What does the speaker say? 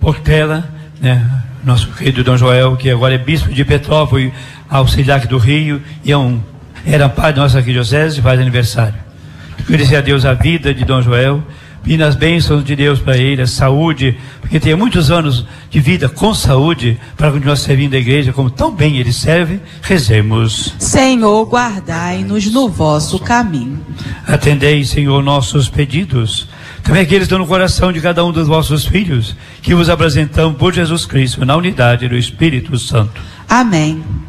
Portela, né? Nosso querido Dom Joel, que agora é bispo de Petrópolis, auxiliar aqui do Rio, e era pai da nossa arquidiocese, faz aniversário. Agradecer a Deus a vida de Dom Joel, e nas bênçãos de Deus para ele, a saúde, porque tem muitos anos de vida com saúde, para continuar servindo a igreja como tão bem ele serve. Rezemos. Senhor, guardai-nos no vosso caminho. Atendei, Senhor, nossos pedidos, também aqueles que estão no coração de cada um dos vossos filhos, que vos apresentamos por Jesus Cristo, na unidade do Espírito Santo. Amém.